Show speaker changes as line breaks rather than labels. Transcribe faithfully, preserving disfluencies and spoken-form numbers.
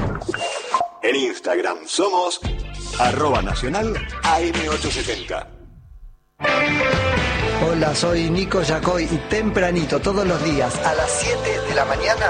En Instagram somos arroba nacional A M ochocientos setenta.
Hola, soy Nico Yacoy y tempranito todos los días a las siete de la mañana